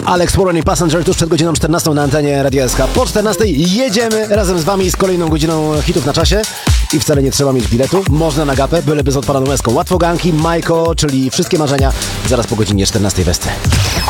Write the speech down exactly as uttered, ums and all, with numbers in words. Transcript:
Alex Warren i Passenger tuż przed godziną czternastą na antenie Radia S K. Po czternastej jedziemy razem z wami z kolejną godziną hitów na czasie i wcale nie trzeba mieć biletu. Można na gapę, byleby z odpaloną eską. Łatwoganki, Majko, czyli wszystkie marzenia zaraz po godzinie czternastej w S C.